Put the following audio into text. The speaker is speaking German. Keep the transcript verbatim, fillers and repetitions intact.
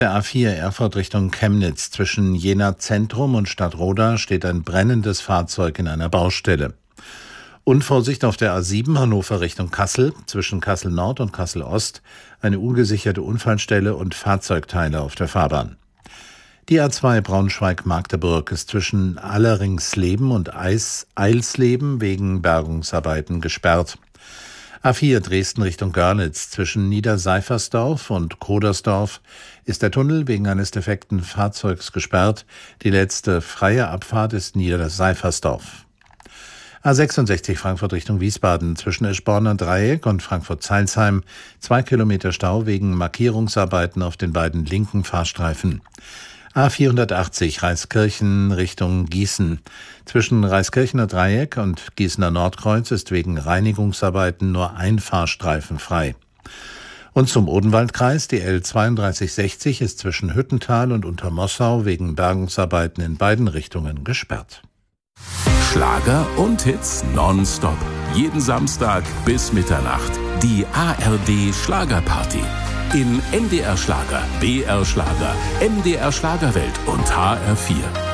Der A vier Erfurt Richtung Chemnitz. Zwischen Jena Zentrum und Stadtroda steht ein brennendes Fahrzeug in einer Baustelle. Und Vorsicht auf der A sieben Hannover Richtung Kassel. Zwischen Kassel Nord und Kassel Ost eine ungesicherte Unfallstelle und Fahrzeugteile auf der Fahrbahn. Die A zwei Braunschweig-Magdeburg ist zwischen Alleringsleben und Eis Eilsleben wegen Bergungsarbeiten gesperrt. A vier Dresden Richtung Görlitz. Zwischen Niederseifersdorf und Kodersdorf ist der Tunnel wegen eines defekten Fahrzeugs gesperrt. Die letzte freie Abfahrt ist Niederseifersdorf. A sechsundsechzig Frankfurt Richtung Wiesbaden. Zwischen Eschborner Dreieck und Frankfurt-Zeilsheim zwei Kilometer Stau wegen Markierungsarbeiten auf den beiden linken Fahrstreifen. A vierhundertachtzig Reiskirchen Richtung Gießen. Zwischen Reiskirchener Dreieck und Gießener Nordkreuz ist wegen Reinigungsarbeiten nur ein Fahrstreifen frei. Und zum Odenwaldkreis, die L zweiunddreißig sechzig ist zwischen Hüttental und Untermossau wegen Bergungsarbeiten in beiden Richtungen gesperrt. Schlager und Hits nonstop. Jeden Samstag bis Mitternacht. Die A R D Schlagerparty. In N D R Schlager, B R Schlager, M D R Schlagerwelt und H R vier.